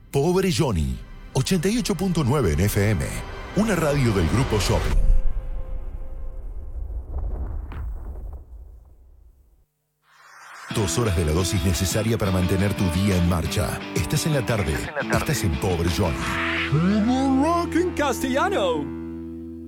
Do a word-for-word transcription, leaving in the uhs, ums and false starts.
Pobre Johnny, ochenta y ocho punto nueve en F M, una radio del Grupo Shopping. Dos horas de la dosis necesaria para mantener tu día en marcha. Estás en la tarde, estás en, la tarde. Estás en Pobre Johnny. Rock en castellano.